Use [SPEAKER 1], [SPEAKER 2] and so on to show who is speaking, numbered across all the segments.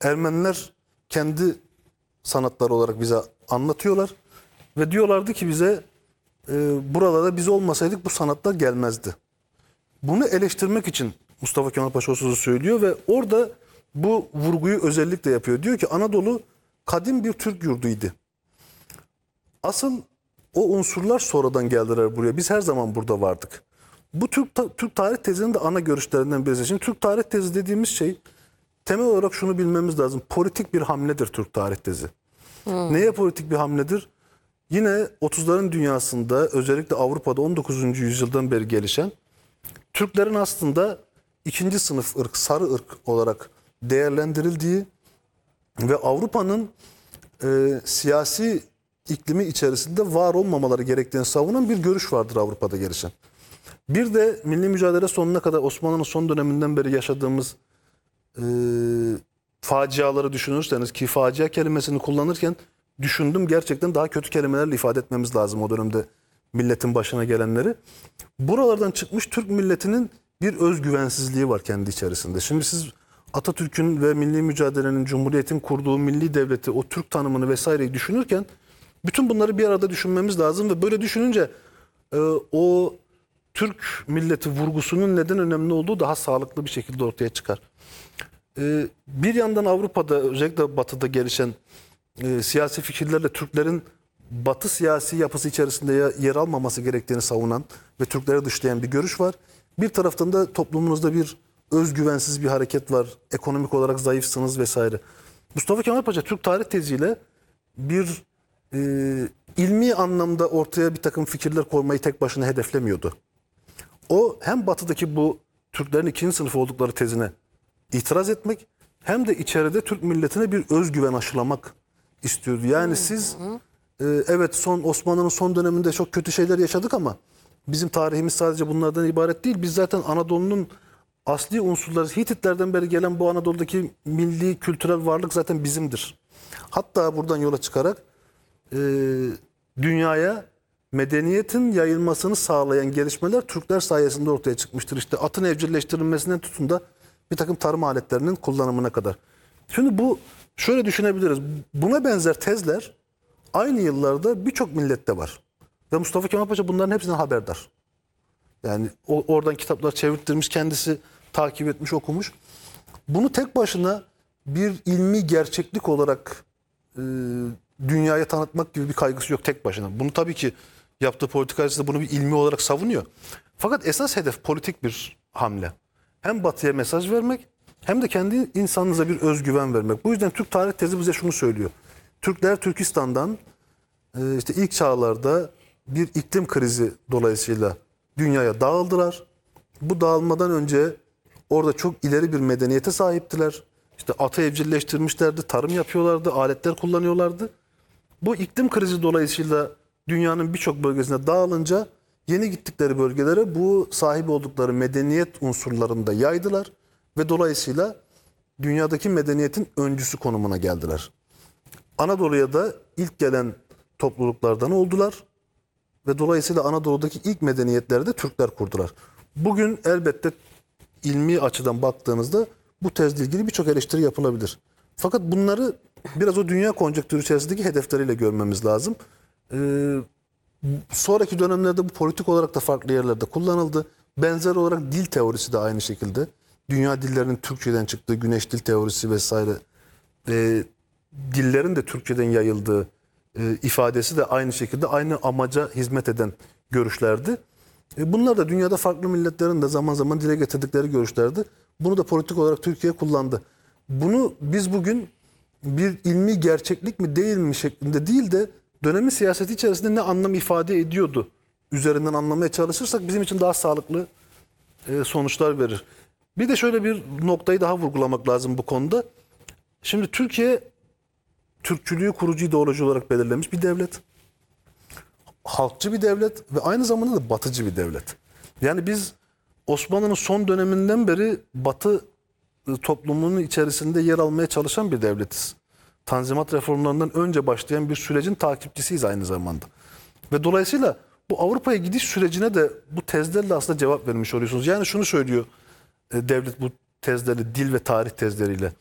[SPEAKER 1] Ermeniler kendi sanatları olarak bize anlatıyorlar ve diyorlardı ki bize buralarda biz olmasaydık bu sanatlar gelmezdi. Bunu eleştirmek için Mustafa Kemal Paşa o sözü söylüyor ve orada bu vurguyu özellikle yapıyor. Diyor ki Anadolu kadim bir Türk yurduydu. Asıl o unsurlar sonradan geldiler buraya. Biz her zaman burada vardık. Bu Türk tarih tezinin de ana görüşlerinden birisi. Şimdi Türk tarih tezi dediğimiz şey temel olarak şunu bilmemiz lazım. Politik bir hamledir Türk tarih tezi. Neye politik bir hamledir? Yine 30'ların dünyasında özellikle Avrupa'da 19. yüzyıldan beri gelişen Türklerin aslında ikinci sınıf ırk, sarı ırk olarak değerlendirildiği ve Avrupa'nın siyasi iklimi içerisinde var olmamaları gerektiğini savunan bir görüş vardır Avrupa'da gelişen. Bir de milli mücadele sonuna kadar Osmanlı'nın son döneminden beri yaşadığımız faciaları düşünürseniz ki facia kelimesini kullanırken düşündüm gerçekten daha kötü kelimelerle ifade etmemiz lazım o dönemde milletin başına gelenleri. Buralardan çıkmış Türk milletinin bir özgüvensizliği var kendi içerisinde. Şimdi siz Atatürk'ün ve milli mücadelenin, Cumhuriyet'in kurduğu milli devleti, o Türk tanımını vesaireyi düşünürken bütün bunları bir arada düşünmemiz lazım ve böyle düşününce o Türk milleti vurgusunun neden önemli olduğu daha sağlıklı bir şekilde ortaya çıkar. Bir yandan Avrupa'da özellikle Batı'da gelişen siyasi fikirlerle Türklerin Batı siyasi yapısı içerisinde yer almaması gerektiğini savunan ve Türkleri dışlayan bir görüş var. Bir taraftan da toplumunuzda bir özgüvensiz bir hareket var. Ekonomik olarak zayıfsınız vesaire. Mustafa Kemal Paşa Türk tarih teziyle bir ilmi anlamda ortaya bir takım fikirler koymayı tek başına hedeflemiyordu. O hem Batı'daki bu Türklerin ikinci sınıf oldukları tezine itiraz etmek hem de içeride Türk milletine bir özgüven aşılamak istiyordu. Yani siz evet Osmanlı'nın son döneminde çok kötü şeyler yaşadık ama bizim tarihimiz sadece bunlardan ibaret değil. Biz zaten Anadolu'nun asli unsurları Hititlerden beri gelen bu Anadolu'daki milli kültürel varlık zaten bizimdir. Hatta buradan yola çıkarak dünyaya medeniyetin yayılmasını sağlayan gelişmeler Türkler sayesinde ortaya çıkmıştır. İşte atın evcilleştirilmesinden tutun da bir takım tarım aletlerinin kullanımına kadar. Şimdi bu şöyle düşünebiliriz. Buna benzer tezler aynı yıllarda birçok millette var. Ve Mustafa Kemal Paşa bunların hepsinden haberdar. Yani oradan kitaplar çevirttirmiş, kendisi takip etmiş, okumuş. Bunu tek başına bir ilmi gerçeklik olarak dünyaya tanıtmak gibi bir kaygısı yok tek başına. Bunu tabii ki yaptığı politika açısından bunu bir ilmi olarak savunuyor. Fakat esas hedef politik bir hamle. Hem Batı'ya mesaj vermek hem de kendi insanınıza bir özgüven vermek. Bu yüzden Türk tarih tezi bize şunu söylüyor. Türkler Türkistan'dan işte ilk çağlarda bir iklim krizi dolayısıyla dünyaya dağıldılar. Bu dağılmadan önce orada çok ileri bir medeniyete sahiptiler. İşte atı evcilleştirmişlerdi, tarım yapıyorlardı, aletler kullanıyorlardı. Bu iklim krizi dolayısıyla dünyanın birçok bölgesine dağılınca yeni gittikleri bölgelere bu sahip oldukları medeniyet unsurlarını da yaydılar ve dolayısıyla dünyadaki medeniyetin öncüsü konumuna geldiler. Anadolu'ya da ilk gelen topluluklardan oldular ve dolayısıyla Anadolu'daki ilk medeniyetleri de Türkler kurdular. Bugün elbette ilmi açıdan baktığınızda bu tezle ilgili birçok eleştiri yapılabilir. Fakat bunları biraz o dünya konjonktürü içerisindeki hedefleriyle görmemiz lazım. Sonraki dönemlerde bu politik olarak da farklı yerlerde kullanıldı. Benzer olarak dil teorisi de aynı şekilde. Dünya dillerinin Türkçeden çıktığı güneş dil teorisi vesaire. Dillerin de Türkçeden yayıldığı ifadesi de aynı şekilde aynı amaca hizmet eden görüşlerdi. Bunlar da dünyada farklı milletlerin de zaman zaman dile getirdikleri görüşlerdi. Bunu da politik olarak Türkiye kullandı. Bunu biz bugün bir ilmi gerçeklik mi değil mi şeklinde değil de dönemin siyaseti içerisinde ne anlam ifade ediyordu üzerinden anlamaya çalışırsak bizim için daha sağlıklı sonuçlar verir. Bir de şöyle bir noktayı daha vurgulamak lazım bu konuda. Şimdi Türkiye Türkçülüğü kurucu ideoloji olarak belirlemiş bir devlet. Halkçı bir devlet ve aynı zamanda da batıcı bir devlet. Yani biz Osmanlı'nın son döneminden beri Batı toplumunun içerisinde yer almaya çalışan bir devletiz. Tanzimat reformlarından önce başlayan bir sürecin takipçisiyiz aynı zamanda. Ve dolayısıyla bu Avrupa'ya gidiş sürecine de bu tezlerle aslında cevap vermiş oluyorsunuz. Yani şunu söylüyor devlet bu tezleri, dil ve tarih tezleriyle.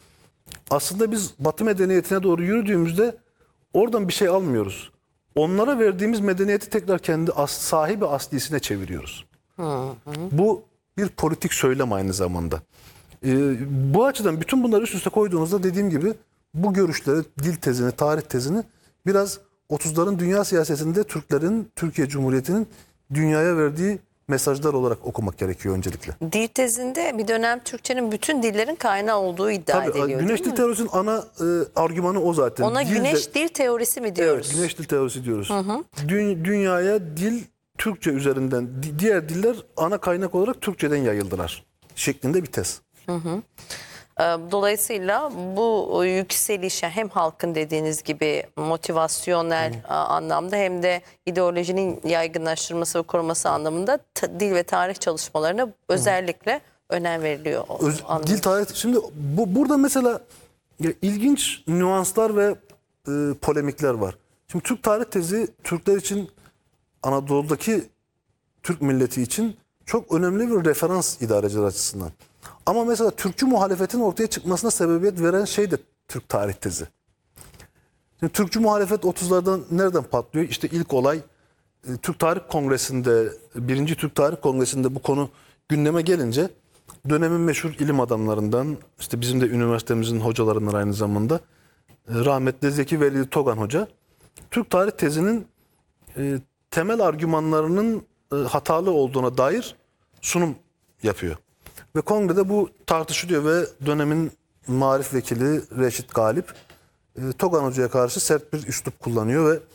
[SPEAKER 1] aslında biz Batı medeniyetine doğru yürüdüğümüzde oradan bir şey almıyoruz. Onlara verdiğimiz medeniyeti tekrar kendi sahibi aslisine çeviriyoruz. Bu bir politik söylem aynı zamanda. Bu açıdan bütün bunları üst üste koyduğunuzda dediğim gibi bu görüşleri, dil tezini, tarih tezini biraz 30'ların dünya siyasetinde Türklerin, Türkiye Cumhuriyeti'nin dünyaya verdiği mesajlar olarak okumak gerekiyor öncelikle.
[SPEAKER 2] Dil tezinde bir dönem Türkçenin bütün dillerin kaynağı olduğu iddia
[SPEAKER 1] Tabii,
[SPEAKER 2] ediliyor.
[SPEAKER 1] Güneş
[SPEAKER 2] değil
[SPEAKER 1] dil
[SPEAKER 2] mi?
[SPEAKER 1] teorisinin ana argümanı o zaten.
[SPEAKER 2] Ona
[SPEAKER 1] Dil
[SPEAKER 2] güneş dil teorisi mi diyoruz?
[SPEAKER 1] Evet, güneş dil teorisi diyoruz. Dünyaya dil Türkçe üzerinden, diğer diller ana kaynak olarak Türkçeden yayıldılar şeklinde bir tez.
[SPEAKER 2] Dolayısıyla bu yükselişe hem halkın dediğiniz gibi motivasyonel anlamda hem de ideolojinin yaygınlaştırması ve koruması anlamında dil ve tarih çalışmalarına özellikle önem veriliyor.
[SPEAKER 1] Dil tarih. Şimdi burada mesela ilginç nüanslar ve polemikler var. Şimdi Türk tarih tezi Türkler için, Anadolu'daki Türk milleti için çok önemli bir referans idareciler açısından. Ama mesela Türkçü muhalefetin ortaya çıkmasına sebebiyet veren şey de Türk tarih tezi. Şimdi Türkçü muhalefet 30'lardan nereden patlıyor? İşte ilk olay Türk Tarih Kongresi'nde, 1. Türk Tarih Kongresi'nde bu konu gündeme gelince dönemin meşhur ilim adamlarından, işte bizim de üniversitemizin hocalarından aynı zamanda rahmetli Zeki Veli Togan Hoca, Türk tarih tezinin temel argümanlarının hatalı olduğuna dair sunum yapıyor. Ve kongrede bu tartışılıyor ve dönemin marif vekili Reşit Galip Togan Hoca'ya karşı sert bir üslup kullanıyor ve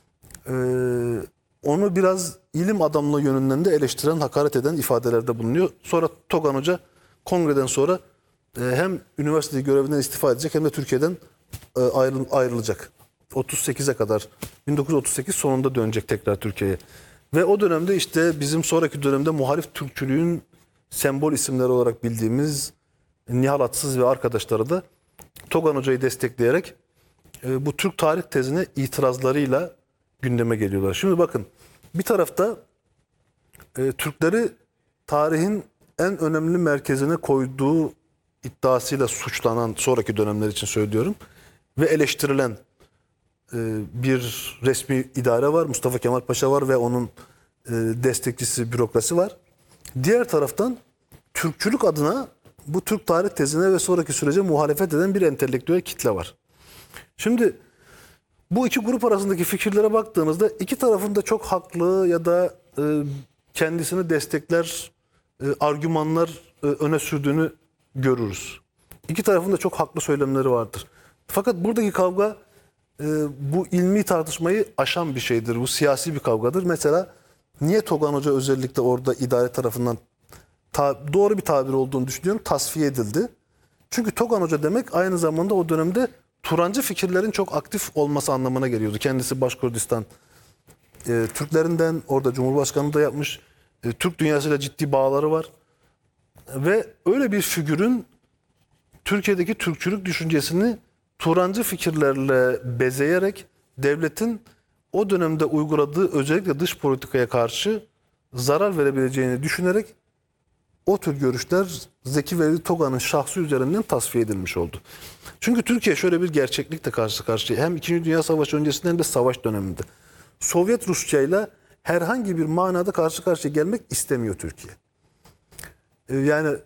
[SPEAKER 1] onu biraz ilim adamlığı yönünden de eleştiren, hakaret eden ifadelerde bulunuyor. Sonra Togan Hoca kongreden sonra hem üniversite görevinden istifa edecek hem de Türkiye'den ayrılacak. 38'e kadar, 1938 sonunda dönecek tekrar Türkiye'ye. Ve o dönemde işte bizim sonraki dönemde muhalif Türkçülüğün sembol isimleri olarak bildiğimiz Nihal Atsız ve arkadaşları da Togan Hoca'yı destekleyerek bu Türk tarih tezine itirazlarıyla gündeme geliyorlar. Şimdi bakın, bir tarafta Türkleri tarihin en önemli merkezine koyduğu iddiasıyla suçlanan, sonraki dönemler için söylüyorum, ve eleştirilen bir resmi idare var. Mustafa Kemal Paşa var ve onun destekçisi, bürokrasi var. Diğer taraftan Türkçülük adına bu Türk tarih tezine ve sonraki sürece muhalefet eden bir entelektüel kitle var. Şimdi bu iki grup arasındaki fikirlere baktığınızda iki tarafın da çok haklı ya da kendisini destekler argümanlar öne sürdüğünü görürüz. İki tarafın da çok haklı söylemleri vardır. Fakat buradaki kavga bu ilmi tartışmayı aşan bir şeydir. Bu siyasi bir kavgadır. Mesela niye Togan Hoca özellikle orada idare tarafından doğru bir tabir olduğunu düşünüyorum, tasfiye edildi. Çünkü Togan Hoca demek aynı zamanda o dönemde Turancı fikirlerin çok aktif olması anlamına geliyordu. Kendisi Başkurdistan Türklerinden, orada Cumhurbaşkanlığı da yapmış. Türk dünyasıyla ciddi bağları var. Ve öyle bir figürün Türkiye'deki Türkçülük düşüncesini Turancı fikirlerle bezeyerek devletin o dönemde uyguladığı özellikle dış politikaya karşı zarar verebileceğini düşünerek o tür görüşler Zeki Veli Togan'ın şahsı üzerinden tasfiye edilmiş oldu. Çünkü Türkiye şöyle bir gerçeklikle karşı karşıya, hem 2. Dünya Savaşı öncesinde hem de savaş döneminde. Sovyet Rusçayla herhangi bir manada karşı karşıya gelmek istemiyor Türkiye. Yani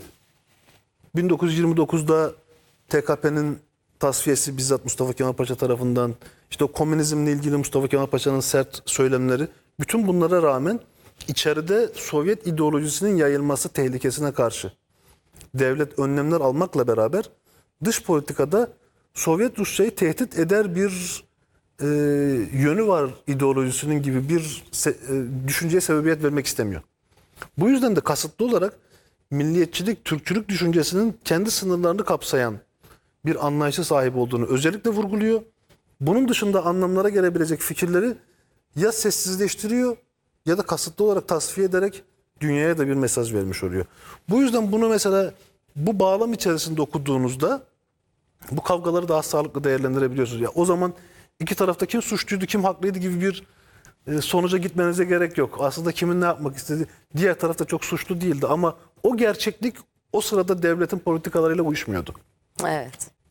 [SPEAKER 1] 1929'da TKP'nin tasfiyesi bizzat Mustafa Kemal Paşa tarafından, işte o komünizmle ilgili Mustafa Kemal Paşa'nın sert söylemleri, bütün bunlara rağmen içeride Sovyet ideolojisinin yayılması tehlikesine karşı devlet önlemler almakla beraber dış politikada Sovyet Rusya'yı tehdit eder bir yönü var ideolojisinin gibi bir düşünceye sebebiyet vermek istemiyor. Bu yüzden de kasıtlı olarak milliyetçilik, Türkçülük düşüncesinin kendi sınırlarını kapsayan bir anlayışa sahip olduğunu özellikle vurguluyor. Bunun dışında anlamlara gelebilecek fikirleri ya sessizleştiriyor ya da kasıtlı olarak tasfiye ederek dünyaya da bir mesaj vermiş oluyor. Bu yüzden bunu mesela bu bağlam içerisinde okuduğunuzda bu kavgaları daha sağlıklı değerlendirebiliyorsunuz. Ya o zaman iki tarafta kim suçluydu, kim haklıydı gibi bir sonuca gitmenize gerek yok. Aslında kimin ne yapmak istediği, diğer tarafta çok suçlu değildi ama o gerçeklik o sırada devletin politikalarıyla uyuşmuyordu.
[SPEAKER 2] Evet.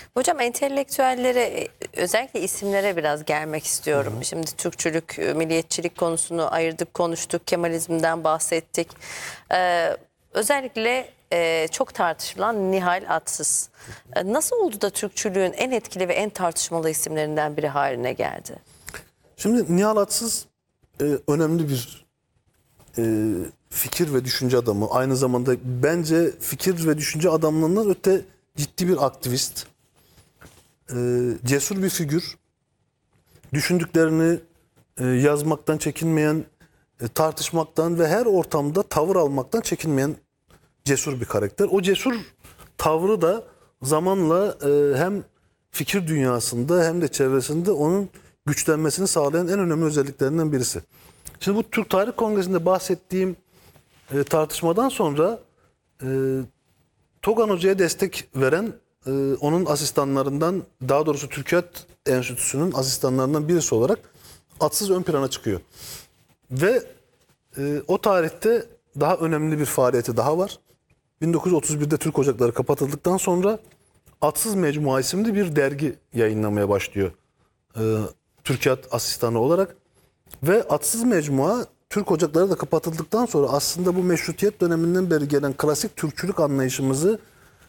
[SPEAKER 2] Hocam entelektüellere, özellikle isimlere biraz gelmek istiyorum. Şimdi Türkçülük, milliyetçilik konusunu ayırdık, konuştuk. Kemalizmden bahsettik. Özellikle çok tartışılan Nihal Atsız. Nasıl oldu da Türkçülüğün en etkili ve en tartışmalı isimlerinden biri haline geldi?
[SPEAKER 1] Şimdi Nihal Atsız önemli bir fikir ve düşünce adamı. Aynı zamanda bence fikir ve düşünce adamlığından öte ciddi bir aktivist. Cesur bir figür. Düşündüklerini yazmaktan çekinmeyen, tartışmaktan ve her ortamda tavır almaktan çekinmeyen cesur bir karakter. O cesur tavrı da zamanla hem fikir dünyasında hem de çevresinde onun güçlenmesini sağlayan en önemli özelliklerinden birisi. Şimdi bu Türk Tarih Kongresi'nde bahsettiğim tartışmadan sonra Togan Hoca'ya destek veren onun asistanlarından, daha doğrusu Türkiyat Enstitüsü'nün asistanlarından birisi olarak Atsız ön plana çıkıyor. Ve o tarihte daha önemli bir faaliyeti daha var. 1931'de Türk Ocakları kapatıldıktan sonra Atsız Mecmua isimli bir dergi yayınlamaya başlıyor Türkiyat asistanı olarak. Ve Atsız Mecmua Türk Ocakları da kapatıldıktan sonra aslında bu meşrutiyet döneminden beri gelen klasik Türkçülük anlayışımızı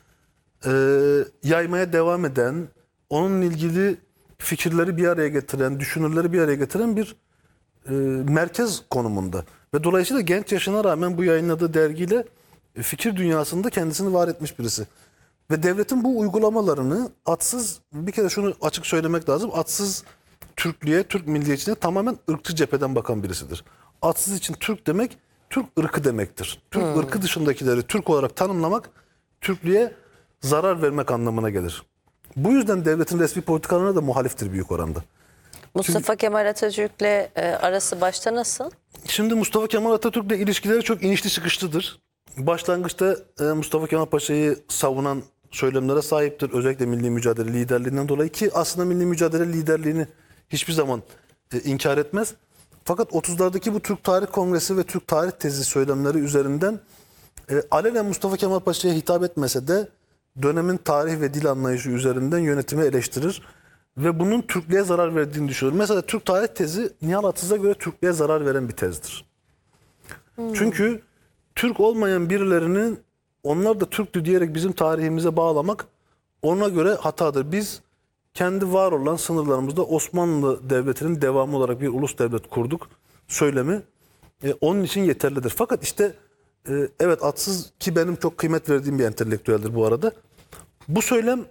[SPEAKER 1] yaymaya devam eden, onunla ilgili fikirleri bir araya getiren, düşünürleri bir araya getiren bir merkez konumunda. Ve dolayısıyla genç yaşına rağmen bu yayınladığı dergiyle fikir dünyasında kendisini var etmiş birisi. Ve devletin bu uygulamalarını Atsız, bir kere şunu açık söylemek lazım, Atsız Türklüğe, Türk milliyetçiliğine tamamen ırkçı cepheden bakan birisidir. Atsız için Türk demek, Türk ırkı demektir. Türk ırkı dışındakileri Türk olarak tanımlamak, Türklüğe zarar vermek anlamına gelir. Bu yüzden devletin resmi politikalarına da muhaliftir büyük oranda.
[SPEAKER 2] Mustafa Kemal Atatürk'le arası başta nasıl?
[SPEAKER 1] Şimdi Mustafa Kemal Atatürk'le ilişkileri çok inişli çıkışlıdır. Başlangıçta Mustafa Kemal Paşa'yı savunan söylemlere sahiptir. Özellikle milli mücadele liderliğinden dolayı, ki aslında milli mücadele liderliğini hiçbir zaman inkar etmez. Fakat 30'lardaki bu Türk Tarih Kongresi ve Türk Tarih Tezi söylemleri üzerinden alenen Mustafa Kemal Paşa'ya hitap etmese de dönemin tarih ve dil anlayışı üzerinden yönetimi eleştirir ve bunun Türklüğe zarar verdiğini düşünür. Mesela Türk Tarih Tezi Nihal Atsız'a göre Türklüğe zarar veren bir tezdir. Çünkü Türk olmayan birilerini onlar da Türktü diyerek bizim tarihimize bağlamak ona göre hatadır. Biz kendi var olan sınırlarımızda Osmanlı Devleti'nin devamı olarak bir ulus devlet kurduk söylemi onun için yeterlidir. Fakat işte evet, Atsız, ki benim çok kıymet verdiğim bir entelektüeldir bu arada. Bu söylem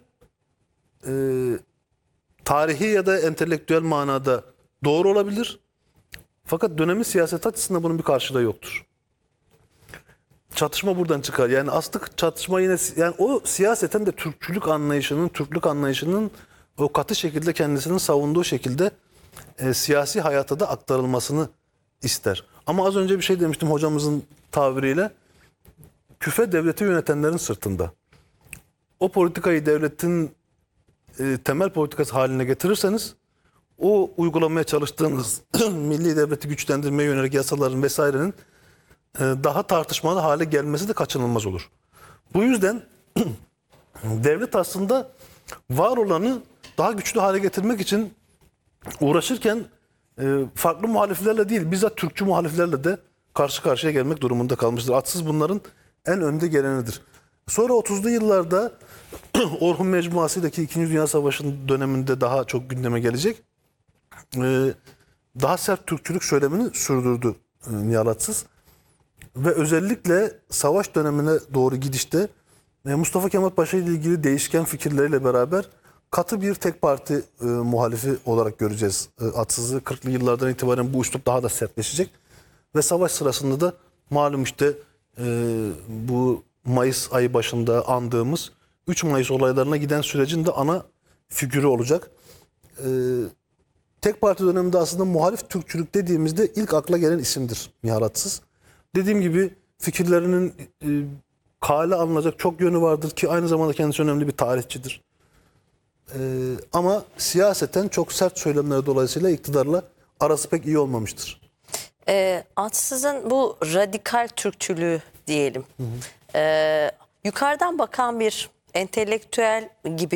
[SPEAKER 1] tarihi ya da entelektüel manada doğru olabilir. Fakat dönemin siyaset açısından bunun bir karşılığı yoktur. Çatışma buradan çıkar. Yani aslı çatışma yine, yani o siyaseten de Türkçülük anlayışının, Türklük anlayışının o katı şekilde kendisinin savunduğu şekilde siyasi hayata da aktarılmasını ister. Ama az önce bir şey demiştim hocamızın tabiriyle. Küfe devleti yönetenlerin sırtında. O politikayı devletin temel politikası haline getirirseniz o uygulamaya çalıştığınız milli devleti güçlendirmeye yönelik yasaların vesairenin daha tartışmalı hale gelmesi de kaçınılmaz olur. Bu yüzden devlet aslında var olanı daha güçlü hale getirmek için uğraşırken farklı muhaliflerle değil, bizzat Türkçü muhaliflerle de karşı karşıya gelmek durumunda kalmıştır. Atsız bunların en önde gelenidir. Sonra 30'lu yıllarda Orhun Mecmuası'ydaki 2. Dünya Savaşı'nın döneminde daha çok gündeme gelecek. Daha sert Türkçülük söylemini sürdürdü Nihal Atsız. Ve özellikle savaş dönemine doğru gidişte Mustafa Kemal Paşa ile ilgili değişken fikirleriyle beraber katı bir tek parti muhalifi olarak göreceğiz Atsız'ı. 40'lı yıllardan itibaren bu üslup daha da sertleşecek. Ve savaş sırasında da malum işte bu Mayıs ayı başında andığımız 3 Mayıs olaylarına giden sürecin de ana figürü olacak. Tek parti döneminde aslında muhalif Türkçülük dediğimizde ilk akla gelen isimdir Nihal Atsız. Dediğim gibi fikirlerinin kale alınacak çok yönü vardır ki aynı zamanda kendisi önemli bir tarihçidir. Ama siyaseten çok sert söylemleri dolayısıyla iktidarla arası pek iyi olmamıştır.
[SPEAKER 2] Atsız'ın bu radikal Türkçülüğü diyelim. Yukarıdan bakan bir entelektüel gibi